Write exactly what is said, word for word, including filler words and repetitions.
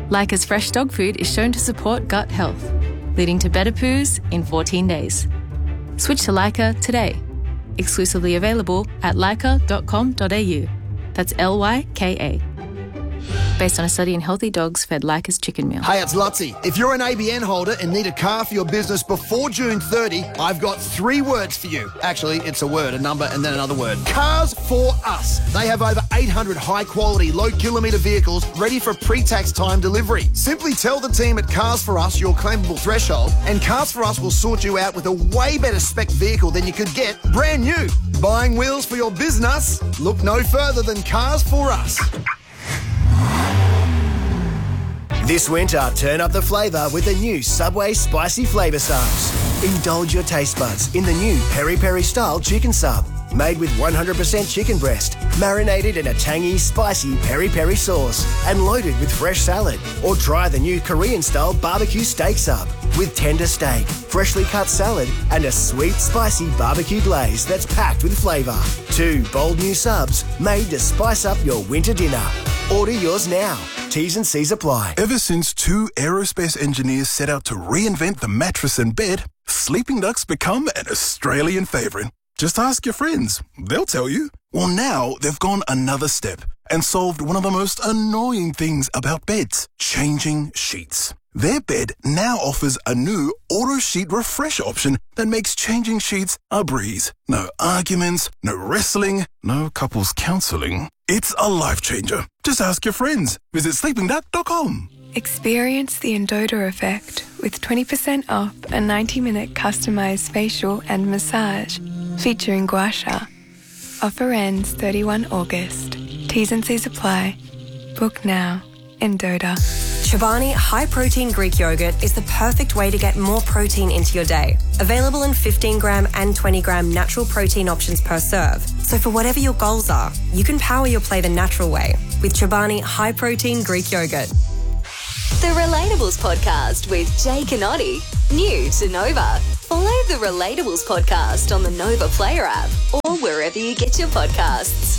Leica's fresh dog food is shown to support gut health, leading to better poos in fourteen days. Switch to Leica today. Exclusively available at leica dot com dot a u. That's L Y K A. Based on a study in healthy dogs fed Leica's chicken meal. Hey, it's Lutzi. If you're an A B N holder and need a car for your business before June thirtieth, I've got three words for you. Actually, it's a word, a number, and then another word. Cars for Us. They have over eight hundred high-quality, low-kilometre vehicles ready for pre-tax time delivery. Simply tell the team at Cars for Us your claimable threshold, and Cars for Us will sort you out with a way better spec vehicle than you could get brand new. Buying wheels for your business? Look no further than Cars for Us. This winter, turn up the flavour with the new Subway Spicy Flavour Subs. Indulge your taste buds in the new Peri Peri Style Chicken Sub. Made with one hundred percent chicken breast, marinated in a tangy, spicy peri peri sauce, and loaded with fresh salad. Or try the new Korean-style barbecue steak sub with tender steak, freshly cut salad, and a sweet, spicy barbecue glaze that's packed with flavour. Two bold new subs made to spice up your winter dinner. Order yours now. T's and C's apply. Ever since two aerospace engineers set out to reinvent the mattress and bed, Sleeping Duck's become an Australian favourite. Just ask your friends. They'll tell you. Well, now they've gone another step and solved one of the most annoying things about beds, changing sheets. Their bed now offers a new auto sheet refresh option that makes changing sheets a breeze. No arguments, no wrestling, no couples counselling. It's a life changer. Just ask your friends. Visit sleeping duck dot com. Experience the Endota effect with twenty percent off a ninety minute customised facial and massage featuring gua sha. Offer ends thirty-first of August. T's and C's apply. Book now. Endota. Chobani High Protein Greek Yogurt is the perfect way to get more protein into your day. Available in fifteen gram and twenty gram natural protein options per serve. So for whatever your goals are, you can power your play the natural way with Chobani High Protein Greek Yogurt. The Relatables Podcast with Jake and Oddie. New to Nova. Follow the Relatables Podcast on the Nova Player app or wherever you get your podcasts.